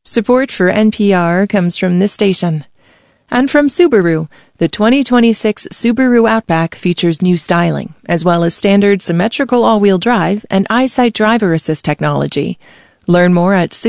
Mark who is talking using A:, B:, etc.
A: Support for NPR comes from this station. And from Subaru, the 2026 Subaru Outback features new styling, as well as standard symmetrical all-wheel drive and EyeSight driver assist technology. Learn more at